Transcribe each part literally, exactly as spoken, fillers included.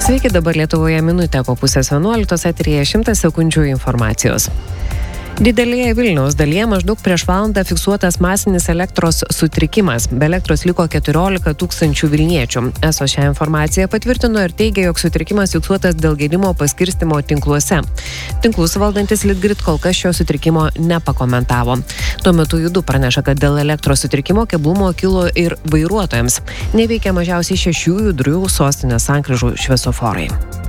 Sveiki, dabar Lietuvoje minutė po pusės vienuoliktos, eteryje šimtas sekundžių informacijos. Didelėje Vilniaus dalyje maždaug prieš valandą fiksuotas masinis elektros sutrikimas. Be elektros liko keturiolika tūkstančių vilniečių. Eso šią informaciją patvirtino ir teigia, jog sutrikimas fiksuotas dėl gedimo paskirstymo tinkluose. Tinklus valdantis Litgrid kol kas šio sutrikimo nepakomentavo. Tuo metu Judu praneša, kad dėl elektros sutrikimo keblumo kilo ir vairuotojams. Neveikia mažiausiai šešių judrių sostinės sankryžų šviesoforai.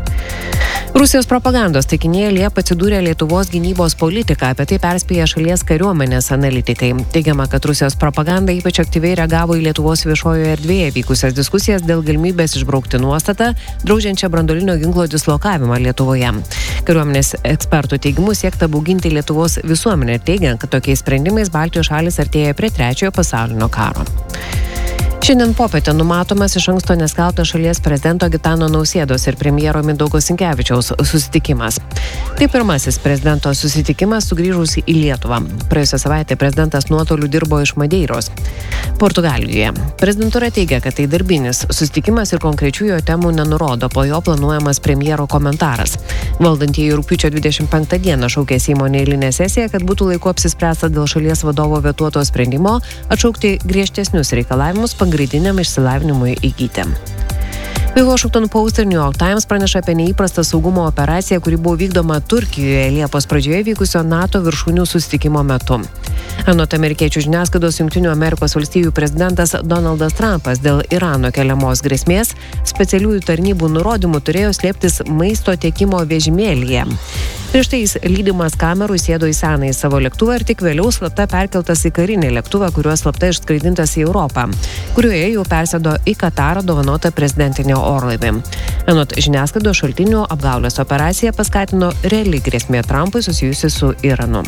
Rusijos propagandos taikinėje Liepą atsidūrė Lietuvos gynybos politika, apie tai perspėja šalies kariuomenės analitikai. Teigiama, kad Rusijos propaganda ypač aktyviai reagavo į Lietuvos viešojoje erdvėje vykusias diskusijas dėl galimybės išbraukti nuostatą, draudžiančią branduolinio ginklo dislokavimą Lietuvoje. Kariuomenės ekspertų teigimu siekta bauginti Lietuvos visuomenę, teigiant, kad tokiais sprendimais Baltijos šalys artėja prie trečiojo pasaulinio karo. Šiandien popietę numatomas iš anksto neskelbtas šalies prezidento Gitano Nausėdos ir premjero Mindaugo Sinkevičiaus susitikimas. Tai pirmasis prezidento susitikimas sugrįžus į Lietuvą. Praėjusią savaitę prezidentas nuotoliu dirbo iš Madeiros, Portugalijoje. Prezidentūra teigia, kad tai darbinis susitikimas ir konkrečių jo temų nenurodo, po jo planuojamas premjero komentaras. Valdantieji rugpjūčio dvidešimt penktą dieną šaukė Seimo neeilinę sesiją, kad būtų laiku apsispręsta dėl šalies vadovo vetuoto sprendimo atšaukti griežtesnius reikalavimus pagrindiniam išsilavinimui įgyti. The Washington Post ir New York Times praneša apie neįprastą saugumo operaciją, kuri buvo vykdoma Turkijoje Liepos pradžioje vykusio NATO viršūnių susitikimo metu. Anot amerikiečių žiniasklaidos, Jungtinių Amerikos valstijų prezidentas Donaldas Trumpas dėl Irano keliamos grėsmės specialiųjų tarnybų nurodymų turėjo slėptis maisto tiekimo vežimėlyje. Prieš tai jis lydimas kamerų sėdo į senąjį savo lėktuvą ir tik vėliau slapta perkeltas į karinį lėktuvą, kuriuo slapta išskraidintas į Europą, kurioje jau persėdo į Katarą dovanotą prezidentinio orlaivį. Anot žiniasklaidos šaltinių, apgaulės operacija paskatino reali grėsmė Trumpui susijusi su Iranu.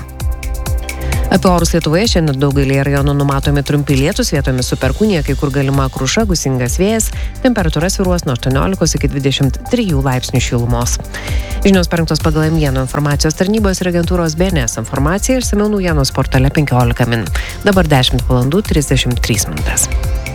Apie orus Lietuvoje šiandien daugelį rajonų numatomi trumpi lietūs, vietomis su perkūnija, kai kur galima kruša, gūsingas vėjas, temperatūra svyruos nuo aštuoniolikos iki dvidešimt trijų laipsnių šilumos. Žinios parengtos pagal Naujienų informacijos tarnybos ir agentūros B N S informaciją, išsamiau naujienos portale penkiolika min. Dabar dešimt valandų trisdešimt trys minutės.